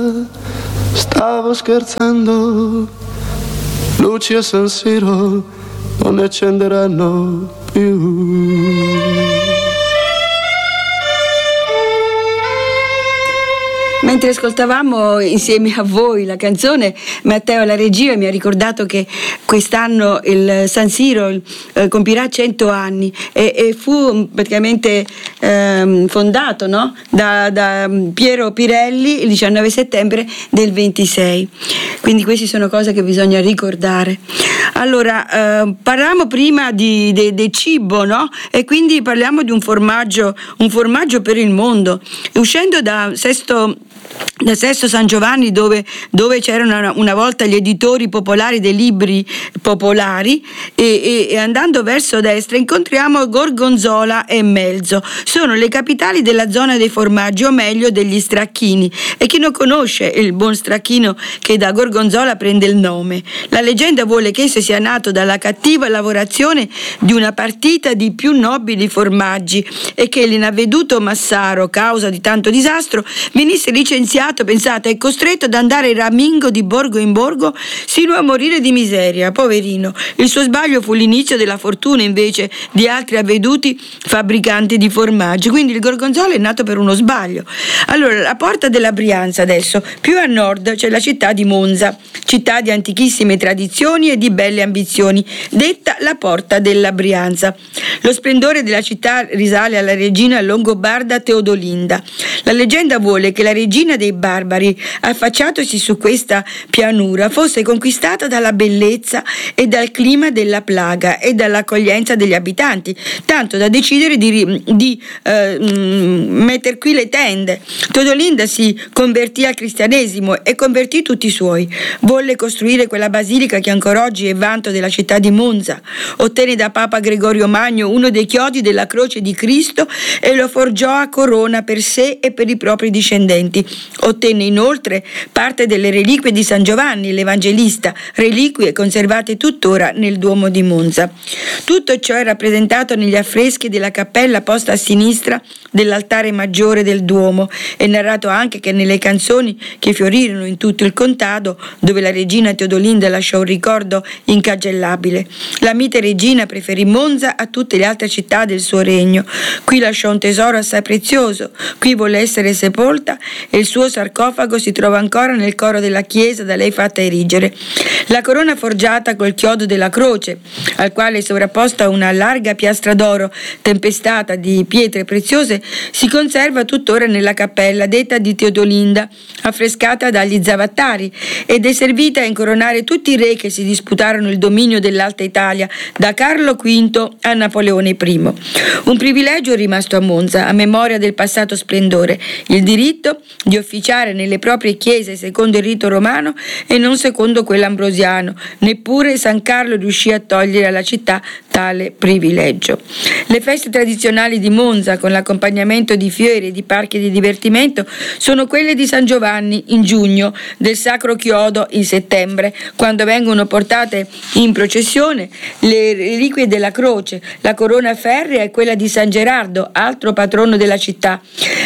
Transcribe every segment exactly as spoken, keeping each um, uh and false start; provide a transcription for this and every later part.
Stavo scherzando, luci a San Siro non ne accenderanno più. Mentre ascoltavamo insieme a voi la canzone, Matteo alla regia mi ha ricordato che quest'anno il San Siro eh, compirà cento anni e, e fu praticamente eh, fondato, no? da, da Piero Pirelli il diciannove settembre del ventisei. Quindi queste sono cose che bisogna ricordare. Allora, eh, parliamo prima di, di, di cibo, no? E quindi parliamo di un formaggio, un formaggio per il mondo. Uscendo da Sesto da Sesto San Giovanni, dove, dove c'erano una, una volta gli editori popolari dei libri popolari, e, e, e andando verso destra incontriamo Gorgonzola e Melzo. Sono le capitali della zona dei formaggi, o meglio degli stracchini, e chi non conosce il buon stracchino che da Gorgonzola prende il nome? La leggenda vuole che esso sia nato dalla cattiva lavorazione di una partita di più nobili formaggi e che l'inavveduto Massaro, causa di tanto disastro, venisse licenziato, pensate, è costretto ad andare ramingo di borgo in borgo sino a morire di miseria, poverino. Il suo sbaglio fu l'inizio della fortuna invece di altri avveduti fabbricanti di formaggi, quindi il Gorgonzola è nato per uno sbaglio. Allora, la porta della Brianza adesso, più a nord c'è la città di Monza, città di antichissime tradizioni e di belle ambizioni, detta la porta della Brianza. Lo splendore della città risale alla regina longobarda Teodolinda. La leggenda vuole che la regina dei barbari, affacciatosi su questa pianura, fosse conquistata dalla bellezza e dal clima della plaga e dall'accoglienza degli abitanti, tanto da decidere di, di eh, mettere qui le tende. Teodolinda si convertì al cristianesimo e convertì tutti i suoi. Volle costruire quella basilica che ancora oggi è vanto della città di Monza. Ottenne da Papa Gregorio Magno uno dei chiodi della croce di Cristo e lo forgiò a corona per sé e per i propri discendenti. Ottenne inoltre parte delle reliquie di San Giovanni l'Evangelista, reliquie conservate tuttora nel Duomo di Monza. Tutto ciò è rappresentato negli affreschi della cappella posta a sinistra dell'altare maggiore del Duomo. È narrato anche che nelle canzoni che fiorirono in tutto il contado, dove la regina Teodolinda lasciò un ricordo incagellabile. La mite regina preferì Monza a tutte le altre città del suo regno. Qui lasciò un tesoro assai prezioso, qui volle essere sepolta e il suo sarcofago si trova ancora nel coro della chiesa da lei fatta erigere. La corona forgiata col chiodo della croce, al quale è sovrapposta una larga piastra d'oro tempestata di pietre preziose, si conserva tuttora nella cappella detta di Teodolinda, affrescata dagli zavattari, ed è servita a incoronare tutti i re che si disputarono il dominio dell'Alta Italia, da Carlo quinto a Napoleone primo. Un privilegio è rimasto a Monza, a memoria del passato splendore, il diritto di officiare nelle proprie chiese secondo il rito romano e non secondo quello ambrosiano. Neppure San Carlo riuscì a togliere alla città tale privilegio. Le feste tradizionali di Monza, con l'accompagnamento di fiere e di parchi di divertimento, sono quelle di San Giovanni in giugno, del Sacro Chiodo in settembre, quando vengono portate in processione le reliquie della croce. La corona ferrea è quella di San Gerardo, altro patrono della città.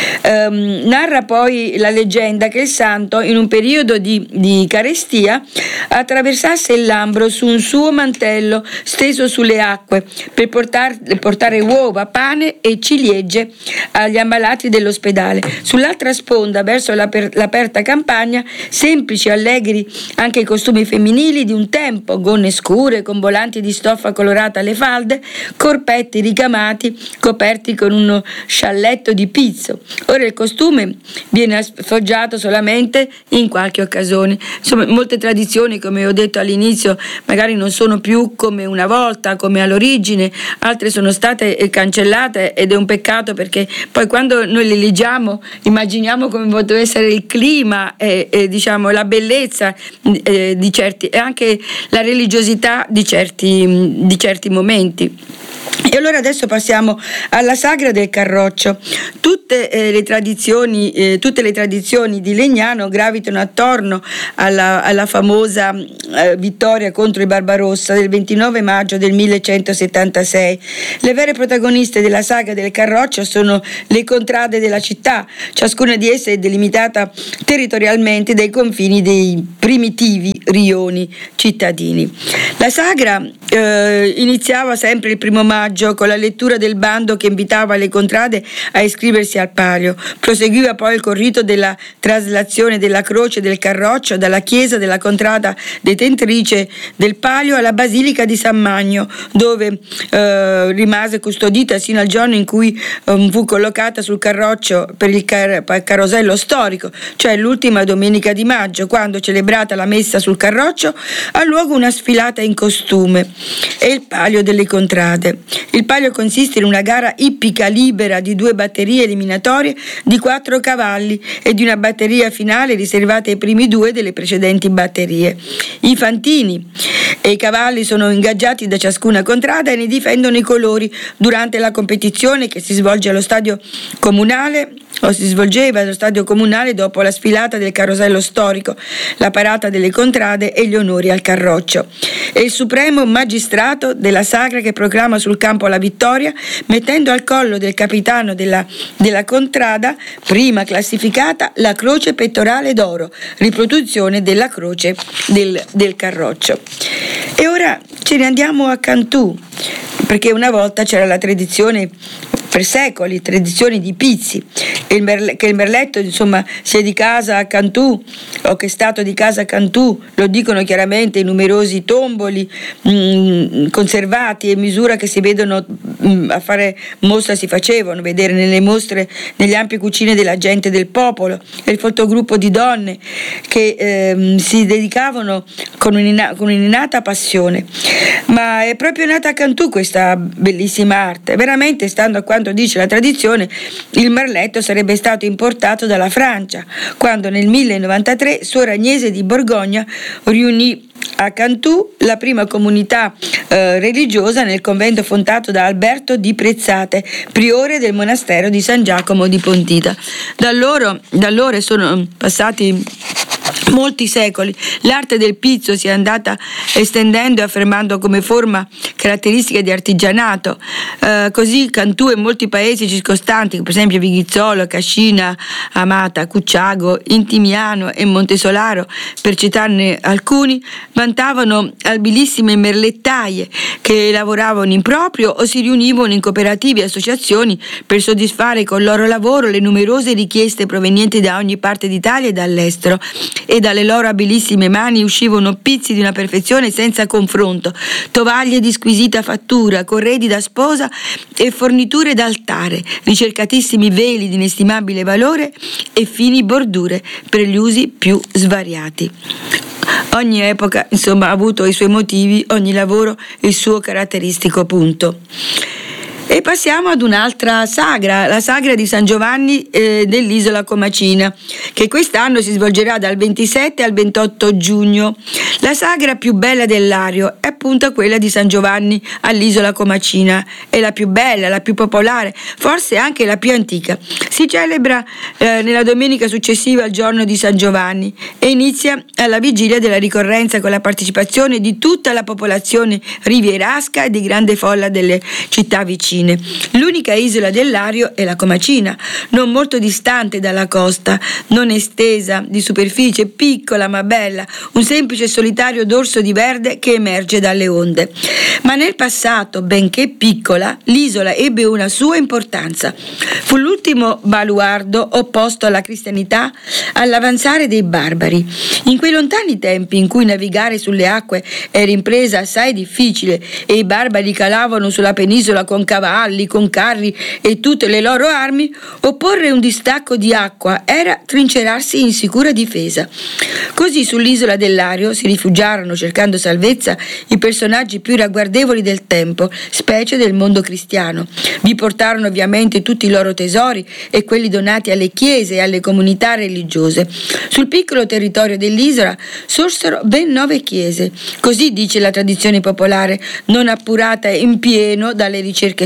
Um, narra poi la leggenda che il santo, in un periodo di, di carestia, attraversasse il Lambro su un suo mantello steso sulle acque per portar, portare uova, pane e ciliegie agli ammalati dell'ospedale. Sull'altra sponda, verso l'aper, l'aperta campagna, semplici, allegri anche i costumi femminili di un tempo, gonne scure con volanti di stoffa colorata alle falde, corpetti ricamati coperti con uno scialletto di pizzo. Ora il costume viene sfoggiato solamente in qualche occasione. Insomma, molte tradizioni, come ho detto all'inizio, magari non sono più come una volta, come all'origine, altre sono state cancellate ed è un peccato, perché poi quando noi le leggiamo immaginiamo come poteva essere il clima e, e diciamo la bellezza eh, di certi, e anche la religiosità di certi, di certi momenti. E allora adesso passiamo alla sagra del Carroccio. Tutte eh, le tradizioni, eh, tutte le tradizioni di Legnano gravitano attorno alla, alla famosa eh, vittoria contro i Barbarossa del ventinove maggio del millecentosettantasei. Le vere protagoniste della saga del Carroccio sono le contrade della città, ciascuna di esse è delimitata territorialmente dai confini dei primitivi rioni cittadini. La sagra eh, iniziava sempre il primo maggio con la lettura del bando che invitava le contrade a iscriversi al palio. Proseguiva poi il corrito della traslazione della croce del Carroccio dalla chiesa della contrada detentrice del palio alla basilica di San Magno, dove eh, rimase custodita sino al giorno in cui eh, fu collocata sul carroccio per il car- carosello storico, cioè l'ultima domenica di maggio, quando, celebrata la messa sul carroccio, ha luogo una sfilata in costume e il palio delle contrade. Il palio consiste in una gara ippica libera di due batterie eliminatorie di quattro cavalli e di una batteria finale riservata ai primi due delle precedenti batterie. I fantini e i cavalli sono ingaggiati da ciascuna contrada e ne difendono i colori durante la competizione che si svolge allo stadio comunale o si svolgeva allo stadio comunale dopo la sfilata del carosello storico, la parata delle contrade e gli onori al carroccio. È il supremo magistrato della sagra che proclama sul campo la vittoria, mettendo al collo del capitano della, della contrada, prima classificata, la croce pettorale d'oro, riproduzione della croce del, del carroccio. E ora ce ne andiamo a Cantù, perché una volta c'era la tradizione, per secoli, tradizioni di pizzi, e il merle, che il merletto insomma sia di casa a Cantù o che è stato di casa a Cantù, lo dicono chiaramente i numerosi tomboli mh, conservati e misura che si vedono mh, a fare mostra, si facevano vedere nelle mostre, nelle ampie cucine della gente del popolo, e il fotogruppo di donne che eh, si dedicavano con, un'ina, con un'innata passione. Ma è proprio nata a Cantù questa bellissima arte, veramente, stando a quanto dice la tradizione, il merletto sarebbe stato importato dalla Francia, quando nel millecentonovantatré Suor Agnese di Borgogna riunì a Cantù la prima comunità eh, religiosa nel convento fondato da Alberto di Prezzate, priore del monastero di San Giacomo di Pontida. Da allora, da allora sono passati molti secoli, l'arte del pizzo si è andata estendendo e affermando come forma caratteristica di artigianato. Eh, così Cantù e molti paesi circostanti, per esempio Vighizzolo, Cascina, Amata, Cucciago, Intimiano e Montesolaro, per citarne alcuni, vantavano abilissime merlettaie che lavoravano in proprio o si riunivano in cooperative e associazioni per soddisfare con il loro lavoro le numerose richieste provenienti da ogni parte d'Italia e dall'estero, e dalle loro abilissime mani uscivano pizzi di una perfezione senza confronto, tovaglie di squisita fattura, corredi da sposa e forniture d'altare, ricercatissimi veli di inestimabile valore e fini bordure per gli usi più svariati. Ogni epoca, insomma, ha avuto i suoi motivi, ogni lavoro il suo caratteristico punto. E passiamo ad un'altra sagra, la sagra di San Giovanni eh, dell'isola Comacina, che quest'anno si svolgerà dal ventisette al ventotto giugno. La sagra più bella del Lario è appunto quella di San Giovanni all'isola Comacina, è la più bella, la più popolare, forse anche la più antica. Si celebra eh, nella domenica successiva al giorno di San Giovanni e inizia alla vigilia della ricorrenza con la partecipazione di tutta la popolazione rivierasca e di grande folla delle città vicine. L'unica isola del Lario è la Comacina, non molto distante dalla costa, non estesa, di superficie, piccola ma bella, un semplice solitario dorso di verde che emerge dalle onde. Ma nel passato, benché piccola, l'isola ebbe una sua importanza. Fu l'ultimo baluardo opposto alla cristianità all'avanzare dei barbari. In quei lontani tempi in cui navigare sulle acque era impresa assai difficile e i barbari calavano sulla penisola con cavalli, con carri e tutte le loro armi, opporre un distacco di acqua era trincerarsi in sicura difesa. Così sull'isola del Lario si rifugiarono, cercando salvezza, i personaggi più ragguardevoli del tempo, specie del mondo cristiano. Vi portarono ovviamente tutti i loro tesori e quelli donati alle chiese e alle comunità religiose. Sul piccolo territorio dell'isola sorsero ben nove chiese, così dice la tradizione popolare, non appurata in pieno dalle ricerche storiche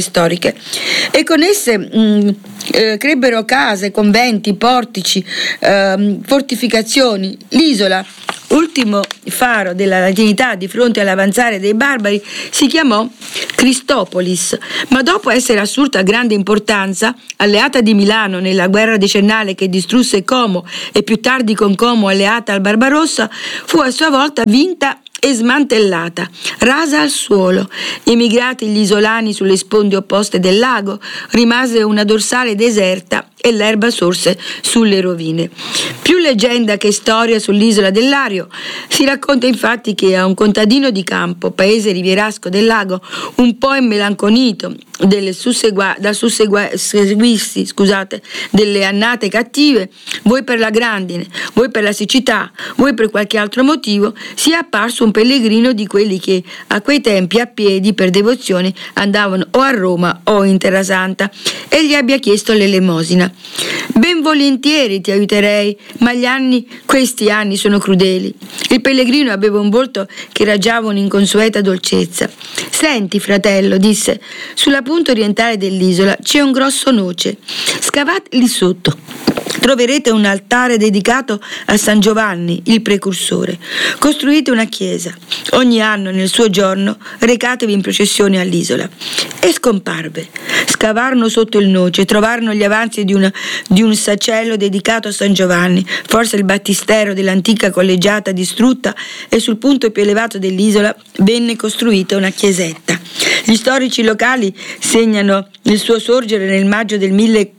storiche, e con esse mh, eh, crebbero case, conventi, portici, eh, fortificazioni. L'isola, ultimo faro della latinità di fronte all'avanzare dei barbari, si chiamò Cristopolis, ma dopo essere assurta grande importanza, alleata di Milano nella guerra decennale che distrusse Como e più tardi con Como alleata al Barbarossa, fu a sua volta vinta e smantellata, rasa al suolo. Emigrati gli isolani sulle sponde opposte del lago, rimase una dorsale deserta e l'erba sorse sulle rovine. Più leggenda che storia sull'isola del Lario. Si racconta infatti che a un contadino di Campo, paese rivierasco del lago, un po' immelanconito delle sussegua, dal susseguirsi scusate, delle annate cattive, vuoi per la grandine, vuoi per la siccità, vuoi per qualche altro motivo, sia apparso un pellegrino di quelli che a quei tempi a piedi per devozione andavano o a Roma o in Terrasanta, e gli abbia chiesto l'elemosina. Ben volentieri ti aiuterei, ma gli anni, questi anni sono crudeli. Il pellegrino aveva un volto che raggiava un'inconsueta dolcezza. Senti, fratello, disse, sulla punta orientale dell'isola c'è un grosso noce. Scavate lì sotto. Troverete un altare dedicato a San Giovanni, il precursore. Costruite una chiesa. Ogni anno, nel suo giorno, recatevi in processione all'isola. E scomparve. Scavarono sotto il noce, trovarono gli avanzi di, una, di un sacello dedicato a San Giovanni, forse il battistero dell'antica collegiata distrutta, e sul punto più elevato dell'isola venne costruita una chiesetta. Gli storici locali segnano il suo sorgere nel maggio del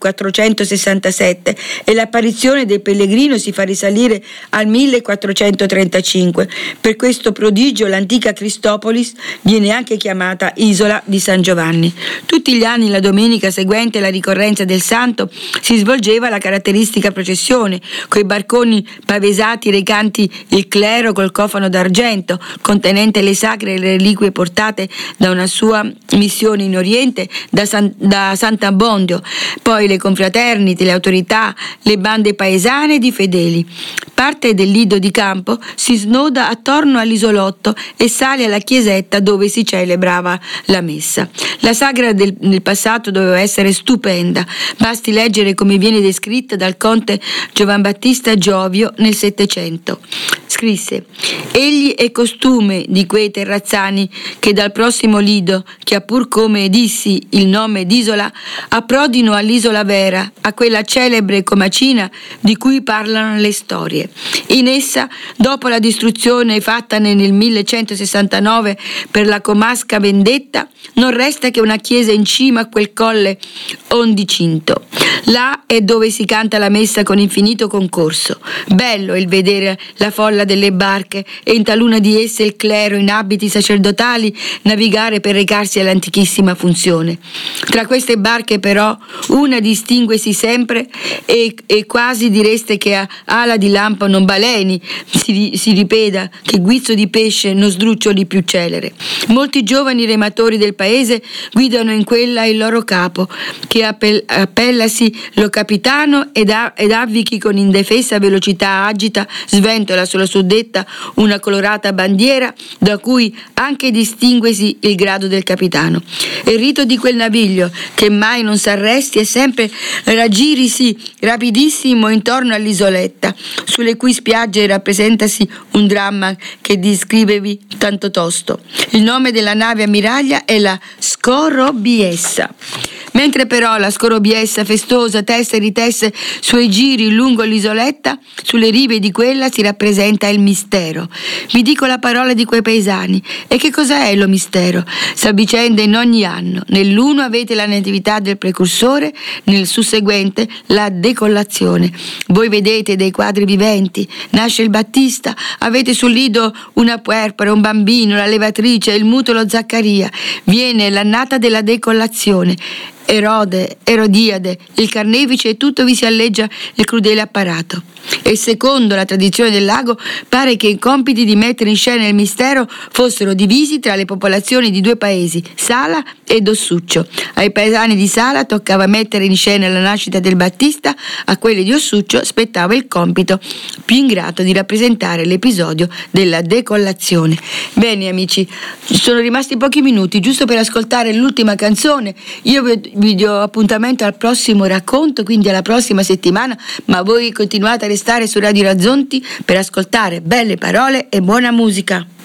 millequattrocentosessantasette e l'apparizione del pellegrino si fa risalire al millequattrocentotrentacinque. Per questo prodigio l'antica Cristopolis viene anche chiamata Isola di San Giovanni. Tutti gli anni, la domenica seguente la ricorrenza del santo, si svolgeva la caratteristica processione, coi barconi pavesati recanti il clero col cofano d'argento, contenente le sacre e le reliquie portate da una sua missione in Oriente, da, San, da Sant'Abbondio, poi le confraternite, le autorità, le bande paesane di fedeli. Parte del lido di Campo si snoda attorno all'isolotto e sale alla chiesetta dove si celebrava la messa. La sagra del, nel passato doveva essere stupenda, basti leggere come viene descritta dal conte Giovan Battista Giovio nel Settecento. Scrisse: egli è costume di quei terrazzani che dal prossimo lido, che ha pur come dissi il nome d'isola, approdino all'isola vera, a quella celebre comacina di cui parlano le storie. In essa, dopo la distruzione fattane nel millecentosessantanove per la comasca vendetta, non resta che una chiesa in cima a quel colle ondicinto. Là è dove si canta la messa con infinito concorso. Bello il vedere la folla delle barche e in taluna di esse il clero in abiti sacerdotali navigare per recarsi all'antichissima funzione. Tra queste barche però una distinguesi sempre e, e quasi direste che a ala di lampo non baleni, si, si ripeta che guizzo di pesce non sdruccioli più celere. Molti giovani rematori del paese guidano in quella il loro capo, che appell- appellasi lo capitano ed, a- ed avvichi con indefessa velocità agita, sventola sulla suddetta una colorata bandiera da cui anche distinguesi il grado del capitano. Il rito di quel naviglio, che mai non s'arresti e sempre raggirisi rapidissimo intorno all'isoletta, sulle cui spiagge rappresentasi un dramma che descrivevi tanto tosto. Il nome della nave ammiraglia è la Scorobiessa. Mentre però la Scorobiessa festosa tesse e ritesse suoi giri lungo l'isoletta, sulle rive di quella si rappresenta il mistero. Vi dico la parola di quei paesani. E che cosa è lo mistero? S'avvicenda in ogni anno. Nell'uno avete la natività del precursore, nel susseguente la decollazione. Voi vedete dei quadri viventi, nasce il Battista, avete sul lido una puerpera, un bambino, la levatrice, il mutolo Zaccaria. Viene l'annata della decollazione. Erode, Erodiade, il carnefice e tutto vi si alleggia il crudele apparato. E secondo la tradizione del lago pare che i compiti di mettere in scena il mistero fossero divisi tra le popolazioni di due paesi, Sala e Ossuccio. Ai paesani di Sala toccava mettere in scena la nascita del Battista, a quelli di Ossuccio spettava il compito più ingrato di rappresentare l'episodio della decollazione. Bene amici, sono rimasti pochi minuti giusto per ascoltare l'ultima canzone. Io vi do appuntamento al prossimo racconto, quindi alla prossima settimana, ma voi continuate a restare su Radio Razzonti per ascoltare belle parole e buona musica.